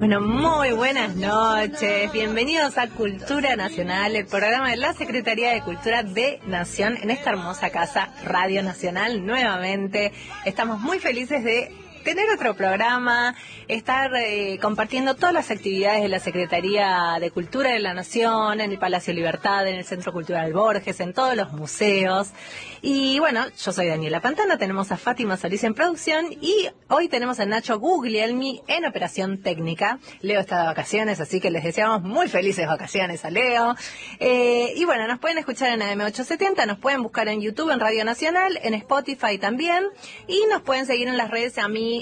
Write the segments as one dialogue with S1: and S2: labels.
S1: Bueno, muy buenas noches, bienvenidos a Cultura Nacional, el programa de la Secretaría de Cultura de Nación en esta hermosa casa Radio Nacional. Nuevamente estamos muy felices de tener otro programa, estar compartiendo todas las actividades de la Secretaría de Cultura de la Nación, en el Palacio Libertad, en el Centro Cultural Borges, en todos los museos. Y bueno, yo soy Daniela Pantano, tenemos a Fátima Solís en producción y hoy tenemos a Nacho Guglielmi en operación técnica. Leo está de vacaciones, así que les deseamos muy felices vacaciones a Leo. Y bueno, nos pueden escuchar en AM870, nos pueden buscar en YouTube, en Radio Nacional, en Spotify también, y nos pueden seguir en las redes a mí,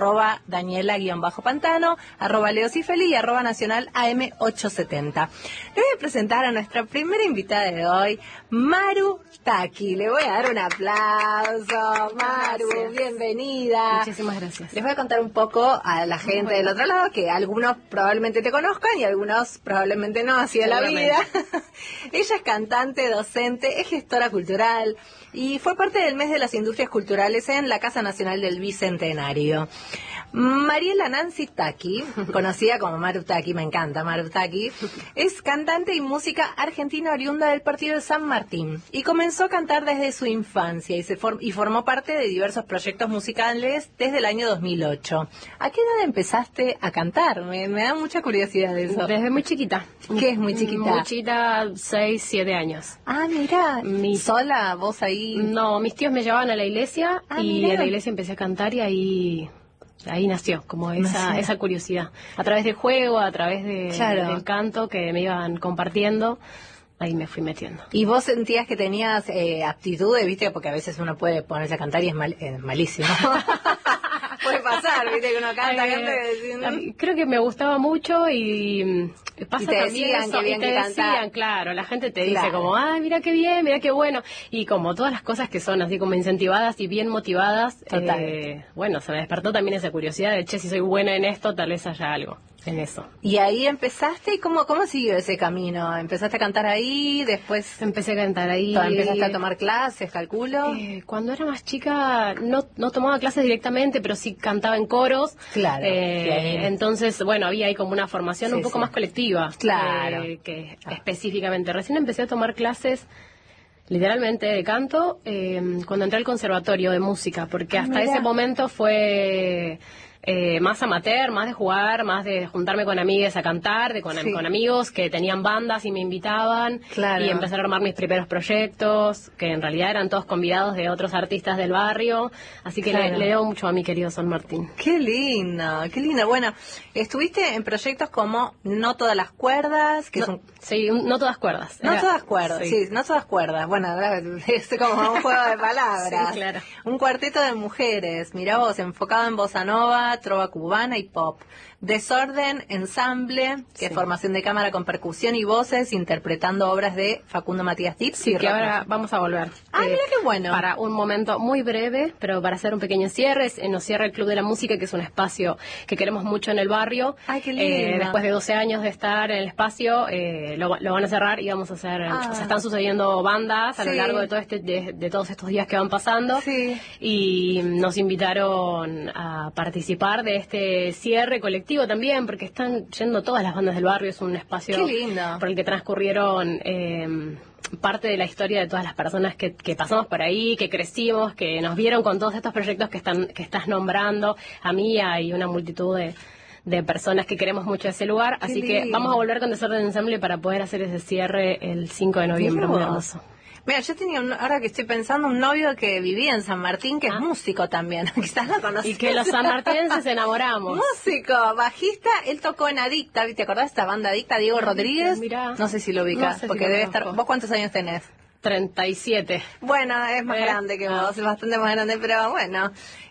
S1: @Daniela_Pantano, @Leocifeli y @Nacional AM870. Les voy a presentar a nuestra primera invitada de hoy, Maru Taki. Le voy a dar un aplauso. Maru, gracias. Bienvenida.
S2: Muchísimas gracias.
S1: Les voy a contar un poco a la gente del otro lado, que algunos probablemente te conozcan y algunos probablemente no, así de la vida. Ella es cantante, docente, es gestora cultural y fue parte del mes de las industrias culturales en la Casa Nacional del Bicentenario. Mariela Nancy Taki, conocida como Maru Taki, me encanta Maru Taki, es cantante y música argentina oriunda del partido de San Martín y comenzó a cantar desde su infancia y formó parte de diversos proyectos musicales desde el año 2008. ¿A qué edad empezaste a cantar? Me da mucha curiosidad eso.
S2: Desde muy chiquita.
S1: ¿Qué es muy chiquita?
S2: Muy chiquita, 6, 7 años.
S1: Ah, mira, ¿sola vos ahí?
S2: No, mis tíos me llevaban a la iglesia y
S1: mirá.
S2: en la iglesia empecé a cantar y ahí nació como esa curiosidad. A través del juego, a través del canto que me iban compartiendo, ahí me fui metiendo.
S1: ¿Y vos sentías que tenías aptitudes, viste? Porque a veces uno puede ponerse a cantar y es malísimo. Puede pasar, viste, que uno canta y
S2: creo que me gustaba mucho y pasa
S1: y te
S2: también
S1: decían
S2: eso,
S1: que bien
S2: y te
S1: que
S2: decían,
S1: cantás.
S2: claro, la gente te dice como, ay, mira qué bien, mira qué bueno, y como todas las cosas que son así como incentivadas y bien motivadas, bueno, se me despertó también esa curiosidad de, che, si soy buena en esto, tal vez haya algo en eso.
S1: Y ahí empezaste, ¿y cómo siguió ese camino? ¿Empezaste a cantar ahí, después
S2: Empecé a cantar ahí?
S1: empezaste a tomar clases, calculo?
S2: Cuando era más chica no tomaba clases directamente, pero sí cantaba en coros.
S1: Claro.
S2: Entonces, bueno, había ahí como una formación un poco más colectiva.
S1: Claro.
S2: Que específicamente. Recién empecé a tomar clases literalmente de canto cuando entré al conservatorio de música, porque hasta ese momento fue más amateur, más de jugar, más de juntarme con amigas a cantar, con amigos que tenían bandas y me invitaban, y empezar a armar mis primeros proyectos, que en realidad eran todos convidados de otros artistas del barrio, así que le debo mucho a mi querido San Martín.
S1: Qué linda, qué linda. Bueno, estuviste en proyectos como No Todas las Cuerdas, que
S2: Sí, No Todas Cuerdas.
S1: No Todas Cuerdas, sí, No Todas Cuerdas. Bueno, es como un juego de palabras.
S2: Sí, claro.
S1: Un cuarteto de mujeres, mirá vos, enfocado en bossa nova, trova cubana y pop. Desorden, ensamble, que es formación de cámara con percusión y voces, interpretando obras de Facundo Matías Diz.
S2: Sí, que ahora vamos a volver.
S1: Mira qué bueno.
S2: Para un momento muy breve, pero para hacer un pequeño cierre, nos cierra el Club de la Música, que es un espacio que queremos mucho en el barrio.
S1: Ay, qué lindo.
S2: Después de 12 años de estar en el espacio, lo van a cerrar y vamos a hacer, o sea, están sucediendo bandas a lo largo de todo de todos estos días que van pasando.
S1: Sí.
S2: Y nos invitaron a participar de este cierre colectivo también, porque están yendo todas las bandas del barrio. Es un espacio por el que transcurrieron parte de la historia de todas las personas que pasamos por ahí, que crecimos, que nos vieron con todos estos proyectos que estás nombrando, a mí y una multitud de personas que queremos mucho ese lugar. Así que vamos a volver con Desorden Ensemble para poder hacer ese cierre el 5 de noviembre. Muy hermoso.
S1: Mira, yo tenía, ahora que estoy pensando, un novio que vivía en San Martín, que es músico también. Quizás lo conocés.
S2: Y que los sanmartinenses enamoramos.
S1: Músico, bajista, él tocó en Adicta, ¿te acordás de esta banda Adicta? Diego Rodríguez.
S2: Mirá.
S1: No sé si lo ubicas, porque debe estar. ¿Vos cuántos años tenés?
S2: 37.
S1: Bueno, es más grande que vos, es bastante más grande, pero bueno.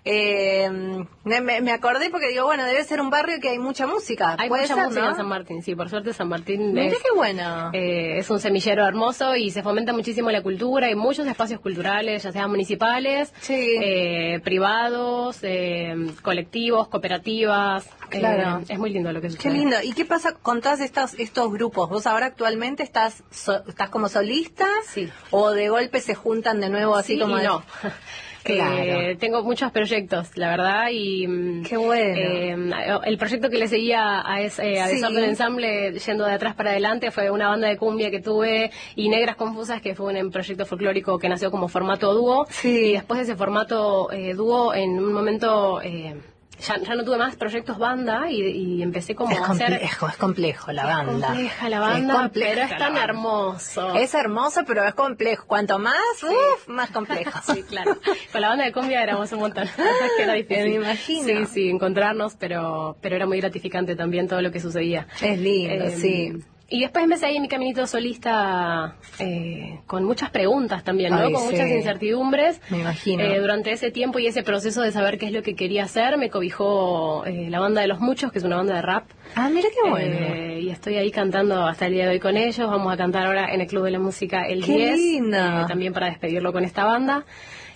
S1: Me acordé porque digo, bueno, debe ser un barrio que hay mucha música.
S2: Hay mucha música en San Martín, sí, por suerte San Martín
S1: Mirá qué bueno.
S2: Es un semillero hermoso y se fomenta muchísimo la cultura. Hay muchos espacios culturales, ya sean municipales, privados, colectivos, cooperativas.
S1: Claro.
S2: Es muy lindo lo que sucede.
S1: Qué lindo. ¿Y qué pasa con todos estos grupos? ¿Vos ahora actualmente estás como solista?
S2: Sí.
S1: ¿O de golpe se juntan de nuevo así
S2: sí
S1: como...?
S2: Y no.
S1: Claro.
S2: Tengo muchos proyectos, la verdad, y
S1: qué bueno.
S2: El proyecto que le seguía a Desorden Ensamble, yendo de atrás para adelante, fue una banda de cumbia que tuve, y Negras Confusas, que fue un proyecto folclórico que nació como formato dúo, y después de ese formato dúo, en un momento... Ya no tuve más proyectos banda y empecé como a hacer...
S1: Es complejo la banda.
S2: Es compleja la banda, pero es tan hermoso.
S1: Es hermoso, pero es complejo. Cuanto más, más complejo.
S2: Sí, claro. Con la banda de cumbia éramos un montón. Que era difícil.
S1: Me imagino.
S2: Sí, encontrarnos, pero era muy gratificante también todo lo que sucedía.
S1: Es lindo, sí.
S2: Y después empecé ahí en mi caminito solista con muchas preguntas también, ¿no? Con muchas incertidumbres.
S1: Me imagino.
S2: Durante ese tiempo y ese proceso de saber qué es lo que quería hacer, me cobijó la banda de Los Muchos, que es una banda de rap.
S1: Ah, mira qué bueno.
S2: Y estoy ahí cantando hasta el día de hoy con ellos. Vamos a cantar ahora en el Club de la Música el 10.
S1: ¡Qué lindo!
S2: También para despedirlo con esta banda.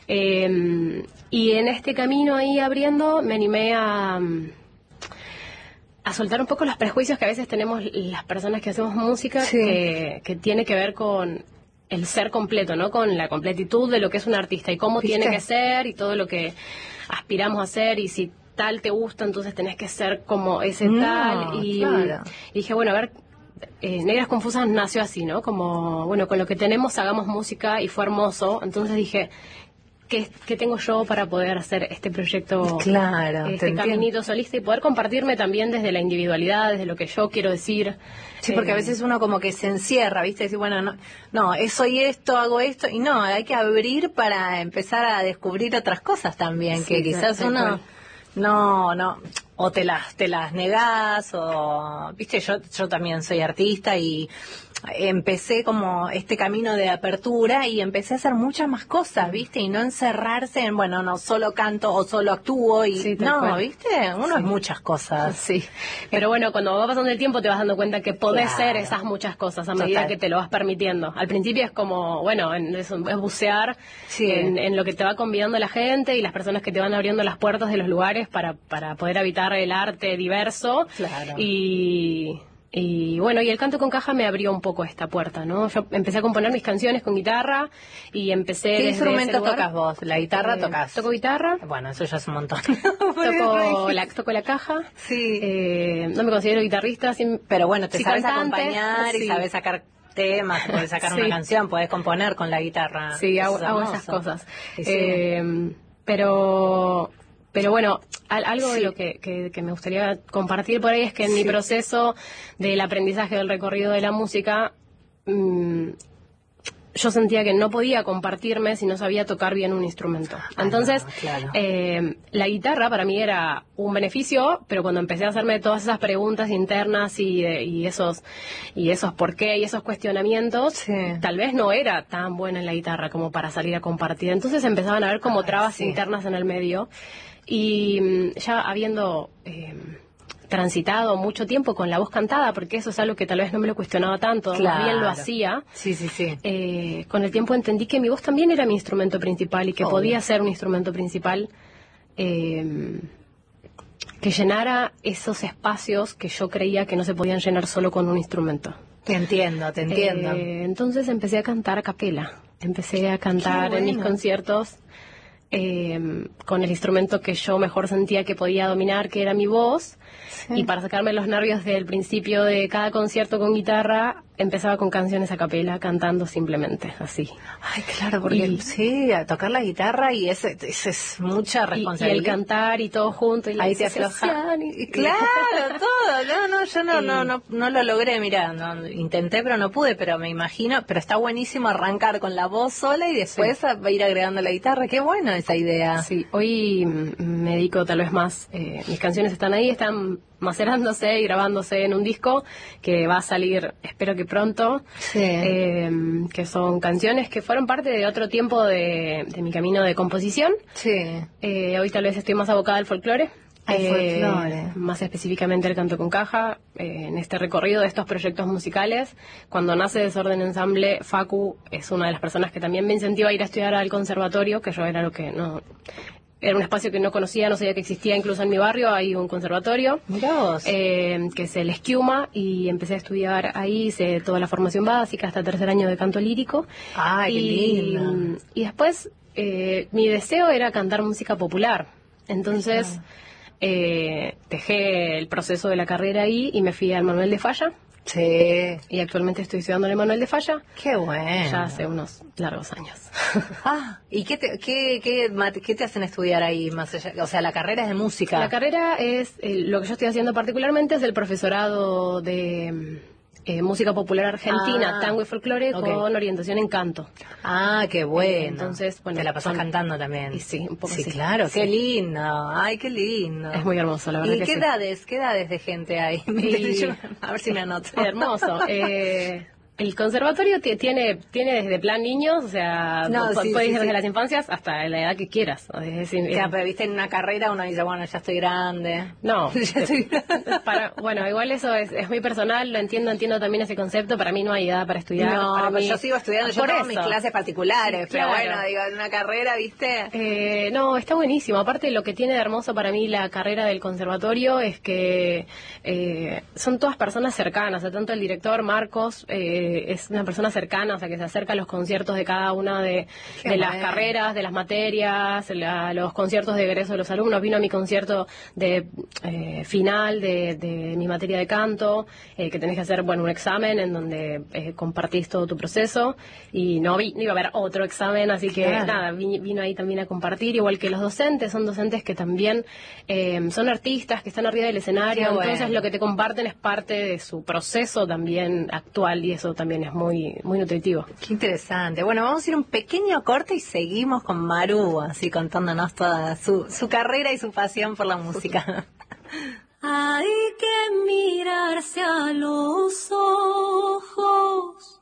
S2: Y en este camino ahí abriendo, me animé a soltar un poco los prejuicios que a veces tenemos las personas que hacemos música, que tiene que ver con el ser completo, ¿no? Con la completitud de lo que es un artista y cómo tiene que ser y todo lo que aspiramos a ser, y si tal te gusta, entonces tenés que ser como ese tal. Y dije, bueno, a ver, Negras Confusas nació así, ¿no? Como, bueno, con lo que tenemos hagamos música, y fue hermoso. Entonces dije, ¿qué tengo yo para poder hacer este proyecto, este caminito solista, y poder compartirme también desde la individualidad, desde lo que yo quiero decir?
S1: Sí, porque a veces uno como que se encierra, ¿viste? Decir, bueno, no, soy esto, hago esto, y no, hay que abrir para empezar a descubrir otras cosas también, que quizás uno no, o te las negás, o, ¿viste? Yo también soy artista y empecé como este camino de apertura y empecé a hacer muchas más cosas, ¿viste? Y no encerrarse en, bueno, no, solo canto o solo actúo y ¿viste? Uno es muchas cosas.
S2: Sí, pero bueno, cuando va pasando el tiempo te vas dando cuenta que podés ser esas muchas cosas a medida que te lo vas permitiendo. Al principio es como, bueno, es bucear en lo que te va convidando la gente y las personas que te van abriendo las puertas de los lugares para poder habitar el arte diverso.
S1: Claro.
S2: Y bueno, y el canto con caja me abrió un poco esta puerta, ¿no? Yo empecé a componer mis canciones con guitarra y empecé...
S1: ¿Qué instrumentos tocas vos? ¿La guitarra tocas?
S2: Toco guitarra.
S1: Bueno, eso ya es un montón.
S2: Toco la caja.
S1: Sí.
S2: No me considero guitarrista.
S1: Pero bueno, te sabes
S2: cantante,
S1: acompañar y sabes sacar temas, podés sacar una canción, podés componer con la guitarra.
S2: Sí, hago esas cosas. Pero bueno, algo de lo que me gustaría compartir por ahí es que en mi proceso del aprendizaje del recorrido de la música, yo sentía que no podía compartirme si no sabía tocar bien un instrumento. Entonces, la guitarra para mí era un beneficio, pero cuando empecé a hacerme todas esas preguntas internas y esos por qué y esos cuestionamientos, tal vez no era tan buena en la guitarra como para salir a compartir. Entonces empezaban a haber como trabas internas en el medio. Y ya habiendo transitado mucho tiempo con la voz cantada, porque eso es algo que tal vez no me lo cuestionaba tanto, más bien lo hacía. Con el tiempo entendí que mi voz también era mi instrumento principal y que podía ser un instrumento principal que llenara esos espacios que yo creía que no se podían llenar solo con un instrumento.
S1: Te entiendo.
S2: Entonces empecé a cantar a capela. Empecé a cantar en mis conciertos con el instrumento que yo mejor sentía que podía dominar, que era mi voz, y para sacarme los nervios del principio de cada concierto con guitarra, empezaba con canciones a capela, cantando simplemente, así.
S1: Ay, claro, porque a tocar la guitarra y ese es mucha responsabilidad.
S2: Y el cantar y todo junto, y
S1: ahí te afloja. Claro, todo. Yo no lo logré, mira, intenté pero no pude, pero me imagino, pero está buenísimo arrancar con la voz sola y después a ir agregando la guitarra. Qué bueno esa idea.
S2: Sí, hoy me dedico tal vez más, mis canciones están ahí, están macerándose y grabándose en un disco que va a salir, espero que pronto, que son canciones que fueron parte de otro tiempo de mi camino de composición. Hoy tal vez estoy más abocada al folclore. Más específicamente el canto con caja, en este recorrido de estos proyectos musicales. Cuando nace Desorden Ensamble, Facu es una de las personas que también me incentiva a ir a estudiar al conservatorio, que yo era lo que no... Era un espacio que no conocía, no sabía que existía, incluso en mi barrio hay un conservatorio que es el Esquiuma, y empecé a estudiar ahí, hice toda la formación básica hasta tercer año de canto lírico.
S1: ¡Ay, qué lindo!
S2: Y después mi deseo era cantar música popular. Entonces, dejé el proceso de la carrera ahí y me fui al Manuel de Falla.
S1: Sí.
S2: Y actualmente estoy estudiando en el Manuel de Falla.
S1: Qué bueno.
S2: Ya hace unos largos años.
S1: ¿Y qué te hacen estudiar ahí más allá? O sea, la carrera es de música.
S2: La carrera es, lo que yo estoy haciendo particularmente es el profesorado de música popular argentina, tango y folclore, con orientación en canto.
S1: Qué bueno.
S2: Entonces, bueno,
S1: te la pasas cantando también.
S2: Y sí, un poco
S1: sí,
S2: así.
S1: Claro,
S2: sí.
S1: Qué lindo. Ay, qué lindo.
S2: Es muy hermoso, la verdad.
S1: ¿Y
S2: que
S1: qué
S2: sí.
S1: edades de gente hay? A ver si me anoto.
S2: Hermoso. El conservatorio tiene desde plan niños, o sea, puedes ir desde las infancias hasta la edad que quieras. Es decir,
S1: pero viste, en una carrera uno dice, bueno, ya estoy grande.
S2: No, bueno, igual eso es muy personal, lo entiendo también ese concepto. Para mí no hay edad para estudiar.
S1: No,
S2: para
S1: pero
S2: mí,
S1: yo sigo estudiando, yo tengo mis clases particulares, pero bueno, digo, en una carrera, ¿viste?
S2: No, está buenísimo. Aparte, lo que tiene de hermoso para mí la carrera del conservatorio es que son todas personas cercanas, o sea, tanto el director, Marcos, es una persona cercana, o sea, que se acerca a los conciertos de cada una de las carreras, de las materias, los conciertos de egreso de los alumnos. Vino a mi concierto de final de mi materia de canto, que tenés que hacer, un examen en donde compartís todo tu proceso, y no iba a haber otro examen, así que nada, vino ahí también a compartir, igual que los docentes, son docentes que también son artistas, que están arriba del escenario, entonces lo que te comparten es parte de su proceso también actual, y eso también es muy, muy nutritivo.
S1: Qué interesante. Bueno, vamos a ir un pequeño corte y seguimos con Maru, así contándonos toda su carrera y su pasión por la música.
S3: Hay que mirarse a los ojos